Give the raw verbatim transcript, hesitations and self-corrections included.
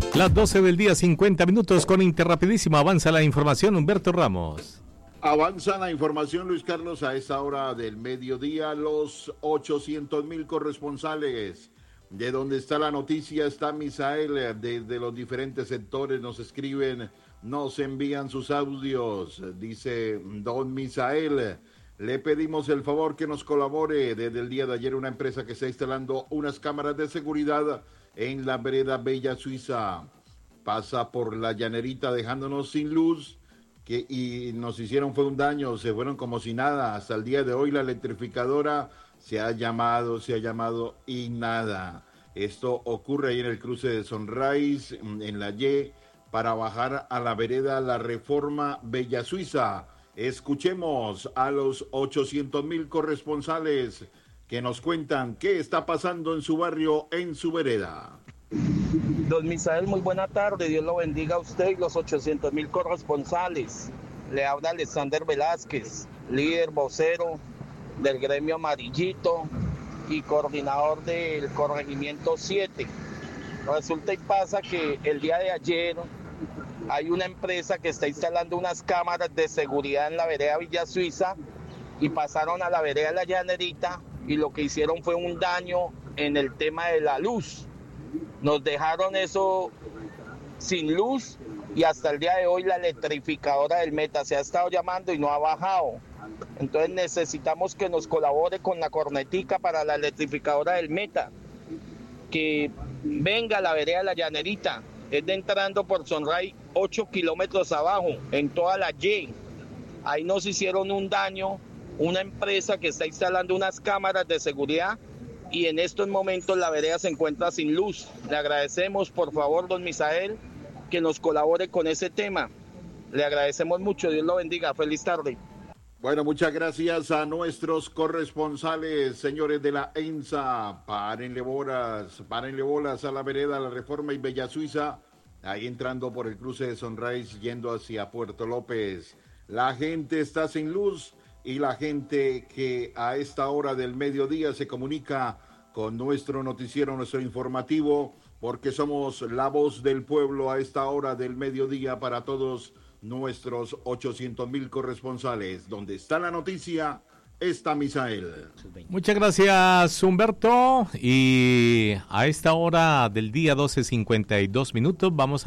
Las doce del día, cincuenta minutos con Interrapidísimo. Avanza la información, Humberto Ramos. Avanza la información, Luis Carlos, a esta hora del mediodía. Los ochocientos mil corresponsales de donde está la noticia está Misael. Desde los diferentes sectores nos escriben, nos envían sus audios. Dice don Misael, le pedimos el favor que nos colabore. Desde el día de ayer una empresa que está instalando unas cámaras de seguridad en la vereda Bella Suiza pasa por la llanerita dejándonos sin luz, que y nos hicieron fue un daño, se fueron como si nada. Hasta el día de hoy la electrificadora se ha llamado, se ha llamado y nada. Esto ocurre ahí en el cruce de Sunrise, en la Y, para bajar a la vereda La Reforma Bella Suiza. Escuchemos a los ochocientos mil corresponsales que nos cuentan qué está pasando en su barrio, en su vereda. Don Misael, muy buena tarde, Dios lo bendiga a usted y los ochocientos mil corresponsales. Le habla Alexander Velázquez, líder vocero del gremio Amarillito y coordinador del corregimiento siete. Resulta y pasa que el día de ayer hay una empresa que está instalando unas cámaras de seguridad en la vereda Villa Suiza y pasaron a la vereda La Llanerita y lo que hicieron fue un daño en el tema de la luz. Nos dejaron eso sin luz y hasta el día de hoy la electrificadora del Meta se ha estado llamando y no ha bajado. Entonces necesitamos que nos colabore con la cornetica para la electrificadora del Meta, que venga a la vereda La Llanerita, es de entrando por Sunrise ocho kilómetros abajo, en toda la Y. Ahí nos hicieron un daño, una empresa que está instalando unas cámaras de seguridad y en estos momentos la vereda se encuentra sin luz. Le agradecemos, por favor, don Misael, que nos colabore con ese tema. Le agradecemos mucho, Dios lo bendiga, feliz tarde. Bueno, muchas gracias a nuestros corresponsales, señores de la ENSA. Párenle bolas, párenle bolas a la vereda La Reforma y Bella Suiza, ahí entrando por el cruce de Sunrise, yendo hacia Puerto López. La gente está sin luz y la gente que a esta hora del mediodía se comunica con nuestro noticiero, nuestro informativo, porque somos la voz del pueblo a esta hora del mediodía para todos nuestros ochocientos mil corresponsales. Donde está la noticia, está Misael. Muchas gracias, Humberto. Y a esta hora del día, doce cincuenta y dos minutos, vamos a